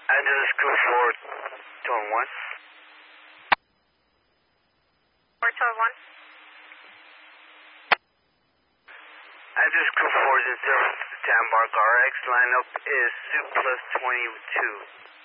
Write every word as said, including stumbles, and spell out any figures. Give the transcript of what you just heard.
Address crew four tone one. four tone one. Address crew four is in service to Tambark. Our X lineup is Suit plus twenty-two.